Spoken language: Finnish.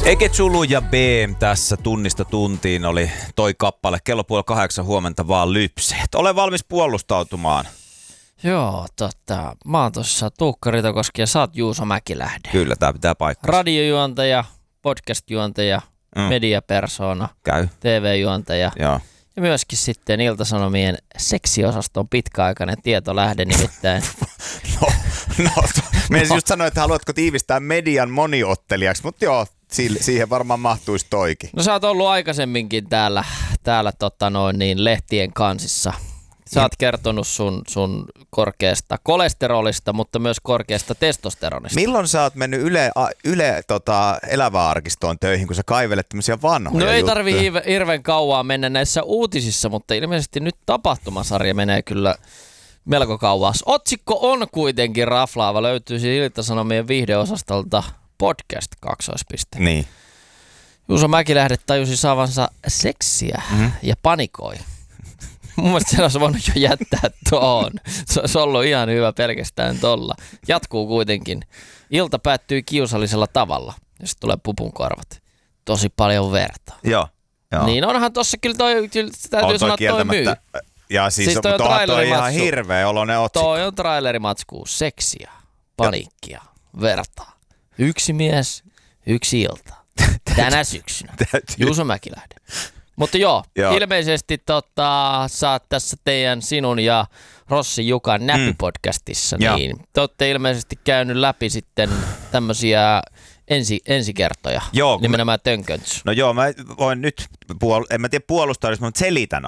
Eke Zulu ja B tässä tunnista tuntiin oli toi kappale. Kello 7:30 huomenta vaan lypseet. Ole valmis puolustautumaan. Joo, mä oon tossa Tuukka Ritokoski ja sä oot Juuso Mäkilähde. Kyllä, tää pitää paikkaa. Radiojuontaja, podcast-juontaja, mediapersona, TV-juontaja. Joo. Ja myöskin sitten Ilta-Sanomien seksiosaston pitkäaikainen tietolähde nimittäin. Mietin just sanoa, että haluatko tiivistää median moniottelijaksi, mutta joo, siihen varmaan mahtuisi toikin. No sä oot ollut aikaisemminkin täällä lehtien kansissa. Sä oot kertonut sun korkeasta kolesterolista, mutta myös korkeasta testosteronista. Milloin sä oot mennyt eläväarkistoon töihin, kun sä kaivelet tämmöisiä vanhoja No ei juttuja? tarvi hirveän kauaa mennä näissä uutisissa, mutta ilmeisesti nyt tapahtumasarja menee kyllä melko kauas. Otsikko on kuitenkin raflaava, löytyy Ilta-Sanomien viihdeosastolta podcast . Niin. Juuso Mäkilähde tajusi saavansa seksiä ja panikoi. Mun mielestä se olisi voinut jo jättää tuohon. Se olisi ollut ihan hyvä pelkästään tolla. Jatkuu kuitenkin. Ilta päättyy kiusallisella tavalla, ja sitten tulee pupunkorvat. Tosi paljon verta. Joo. Niin onhan tossa kyllä täytyy sanoa, toi myy. Ja siis toi on ihan hirveä oloinen otsikko. Toi on trailerimatskuu. Seksiä, paniikkia, verta. Yksi mies, yksi ilta. Tänä syksynä. Juuso Mäkilähde. Mutta joo, ilmeisesti sä oot tässä sinun ja Rossi Jukan näppipodcastissa, niin te ootte ilmeisesti käynyt läpi sitten tämmöisiä ensikertoja, nimenomaan tönkönts. No joo, mä voin nyt, en mä tiedä puolustaa, mutta selitän